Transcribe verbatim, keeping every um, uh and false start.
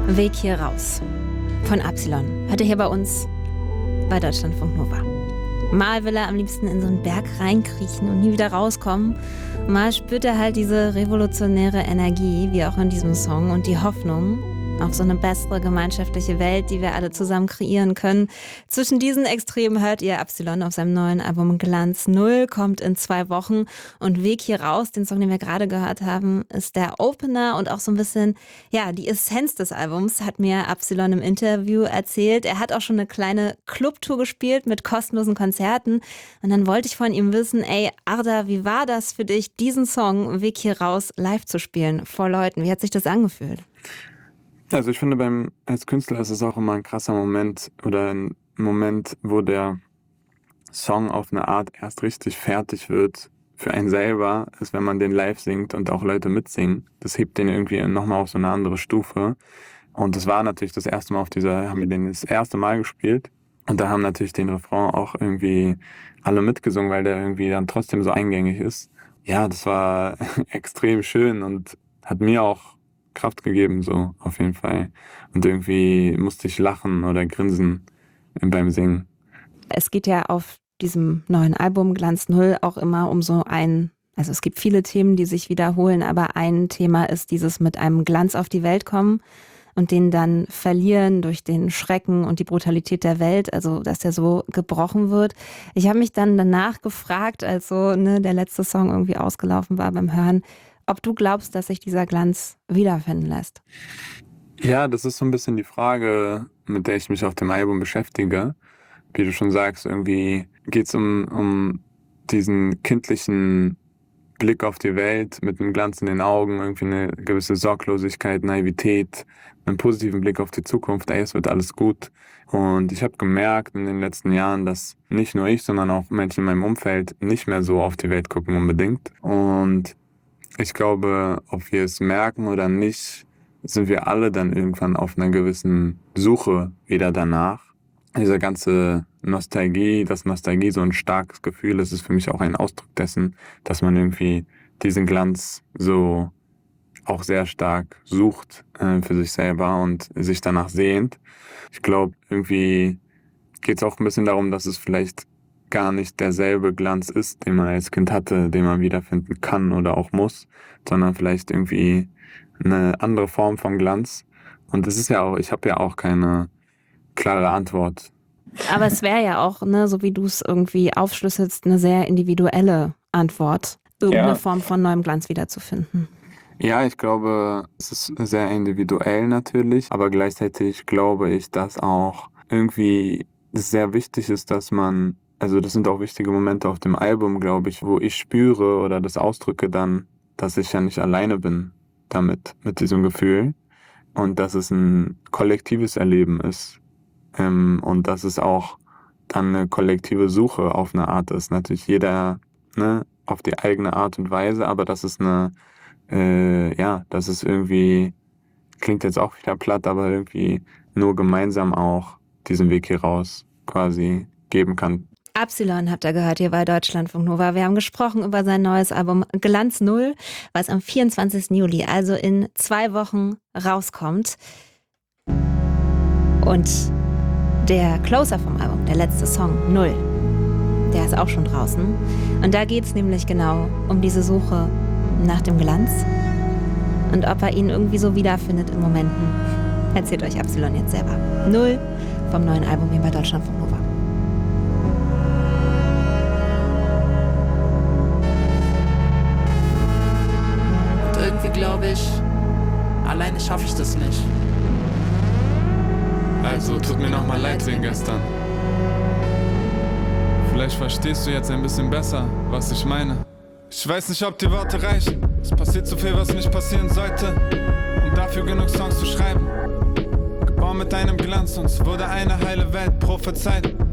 Weg hier raus von Absilon. Hört ihr hier bei uns bei Deutschlandfunk Nova. Mal will er am liebsten in so einen Berg reinkriechen und nie wieder rauskommen. Mal spürt er halt diese revolutionäre Energie, wie auch in diesem Song, und die Hoffnung auf so eine bessere gemeinschaftliche Welt, die wir alle zusammen kreieren können. Zwischen diesen Extremen hört ihr Absilon auf seinem neuen Album Glanz Null, kommt in zwei Wochen. Und Weg hier raus, den Song, den wir gerade gehört haben, ist der Opener und auch so ein bisschen, ja, die Essenz des Albums, hat mir Absilon im Interview erzählt. Er hat auch schon eine kleine Clubtour gespielt mit kostenlosen Konzerten. Und dann wollte ich von ihm wissen, ey, Arda, wie war das für dich, diesen Song Weg hier raus live zu spielen vor Leuten? Wie hat sich das angefühlt? Also ich finde, beim als Künstler ist es auch immer ein krasser Moment oder ein Moment, wo der Song auf eine Art erst richtig fertig wird für einen selber, ist, wenn man den live singt und auch Leute mitsingen. Das hebt den irgendwie nochmal auf so eine andere Stufe. Und das war natürlich das erste Mal auf dieser, haben wir den das erste Mal gespielt. Und da haben natürlich den Refrain auch irgendwie alle mitgesungen, weil der irgendwie dann trotzdem so eingängig ist. Ja, das war extrem schön und hat mir auch Kraft gegeben, so auf jeden Fall. Und irgendwie musste ich lachen oder grinsen beim Singen. Es geht ja auf diesem neuen Album Glanz Null auch immer um so ein, also es gibt viele Themen, die sich wiederholen, aber ein Thema ist dieses mit einem Glanz auf die Welt kommen und den dann verlieren durch den Schrecken und die Brutalität der Welt, also dass der so gebrochen wird. Ich habe mich dann danach gefragt, als so ne, der letzte Song irgendwie ausgelaufen war beim Hören, ob du glaubst, dass sich dieser Glanz wiederfinden lässt. Ja, das ist so ein bisschen die Frage, mit der ich mich auf dem Album beschäftige. Wie du schon sagst, irgendwie geht es um, um diesen kindlichen Blick auf die Welt mit einem Glanz in den Augen, irgendwie eine gewisse Sorglosigkeit, Naivität, einen positiven Blick auf die Zukunft, ey, es wird alles gut. Und ich habe gemerkt in den letzten Jahren, dass nicht nur ich, sondern auch Menschen in meinem Umfeld nicht mehr so auf die Welt gucken unbedingt. Und ich glaube, ob wir es merken oder nicht, sind wir alle dann irgendwann auf einer gewissen Suche wieder danach. Diese ganze Nostalgie, dass Nostalgie so ein starkes Gefühl ist, ist für mich auch ein Ausdruck dessen, dass man irgendwie diesen Glanz so auch sehr stark sucht äh, für sich selber und sich danach sehnt. Ich glaube, irgendwie geht es auch ein bisschen darum, dass es vielleicht gar nicht derselbe Glanz ist, den man als Kind hatte, den man wiederfinden kann oder auch muss, sondern vielleicht irgendwie eine andere Form von Glanz. Und es ist ja auch, ich habe ja auch keine klare Antwort. Aber es wäre ja auch, ne, so wie du es irgendwie aufschlüsselst, eine sehr individuelle Antwort, irgendeine ja. Form von neuem Glanz wiederzufinden. Ja, ich glaube, es ist sehr individuell natürlich, aber gleichzeitig glaube ich, dass auch irgendwie es sehr wichtig ist, dass man, also das sind auch wichtige Momente auf dem Album, glaube ich, wo ich spüre oder das ausdrücke dann, dass ich ja nicht alleine bin damit, mit diesem Gefühl und dass es ein kollektives Erleben ist ähm, und dass es auch dann eine kollektive Suche auf eine Art ist. Natürlich jeder ne, auf die eigene Art und Weise, aber dass es eine, äh, ja, dass es irgendwie, klingt jetzt auch wieder platt, aber irgendwie nur gemeinsam auch diesen Weg hier raus quasi geben kann. Absilon habt ihr gehört hier bei Deutschlandfunk Nova. Wir haben gesprochen über sein neues Album Glanz Null, was am vierundzwanzigsten Juli, also in zwei Wochen, rauskommt. Und der Closer vom Album, der letzte Song, Null, der ist auch schon draußen. Und da geht es nämlich genau um diese Suche nach dem Glanz und ob er ihn irgendwie so wiederfindet in Momenten. Erzählt euch Absilon jetzt selber. Null vom neuen Album hier bei Deutschlandfunk Nova. Glaube ich, alleine schaffe ich das nicht. Also tut mir nochmal leid wegen gestern. Vielleicht verstehst du jetzt ein bisschen besser, was ich meine. Ich weiß nicht, ob die Worte reichen. Es passiert zu viel, was nicht passieren sollte, um dafür genug Songs zu schreiben. Geboren mit deinem Glanz, uns wurde eine heile Welt prophezeit.